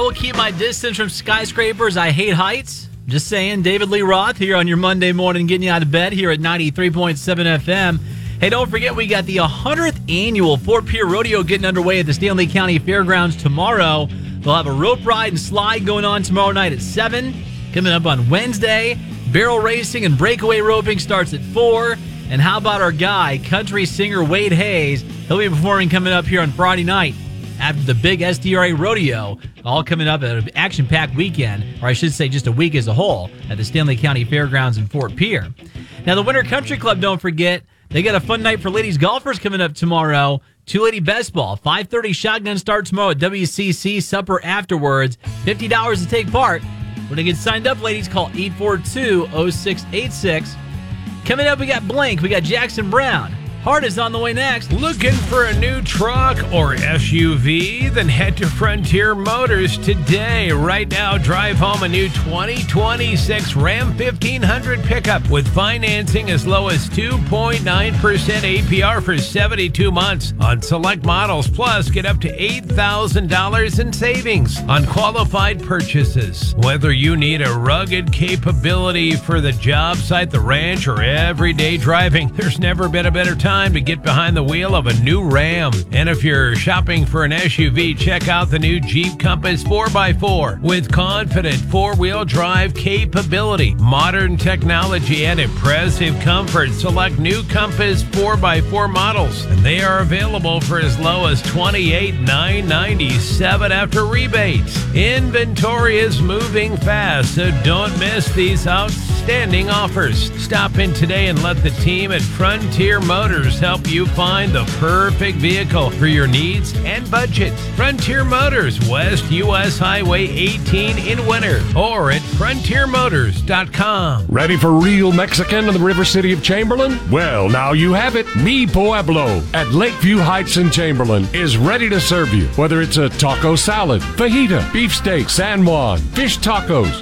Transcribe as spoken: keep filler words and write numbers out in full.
will keep my distance from skyscrapers. I hate heights. Just saying. David Lee Roth here on your Monday morning, getting you out of bed here at ninety-three point seven F M. Hey, don't forget, we got the one hundredth annual Fort Pierre Rodeo getting underway at the Stanley County Fairgrounds tomorrow. They'll have a rope ride and slide going on tomorrow night at seven. Coming up on Wednesday, barrel racing and breakaway roping starts at four. And how about our guy, country singer Wade Hayes? He'll be performing coming up here on Friday night after the big S D R A rodeo, all coming up at an action-packed weekend, or I should say just a week as a whole, at the Stanley County Fairgrounds in Fort Pierre. Now, the Winter Country Club, don't forget, they got a fun night for ladies golfers coming up tomorrow. Two-lady best ball, five thirty shotgun start tomorrow at W C C, supper afterwards, fifty dollars to take part. When to get signed up, ladies, call eight four two, oh six eight six. Coming up, we got Blink, we got Jackson Brown. Hard is on the way next. Looking for a new truck or S U V? Then head to Frontier Motors today. Right now, drive home a new twenty twenty-six Ram fifteen hundred pickup with financing as low as two point nine percent A P R for seventy-two months on select models. Plus, get up to eight thousand dollars in savings on qualified purchases. Whether you need a rugged capability for the job site, the ranch, or everyday driving, there's never been a better time to get behind the wheel of a new Ram. And if you're shopping for an S U V, check out the new Jeep Compass four by four with confident four-wheel drive capability, modern technology, and impressive comfort. Select new Compass four by four models, and they are available for as low as twenty-eight thousand nine hundred ninety-seven dollars after rebates. Inventory is moving fast, so don't miss these outstanding offers. Stop in today and let the team at Frontier Motors help you find the perfect vehicle for your needs and budget. Frontier Motors, West U S Highway eighteen in Winter, or at frontier motors dot com. Ready for real Mexican in the River City of Chamberlain? Well, now you have it. Mi Pueblo at Lakeview Heights in Chamberlain is ready to serve you. Whether it's a taco salad, fajita, beefsteak, San Juan, fish tacos,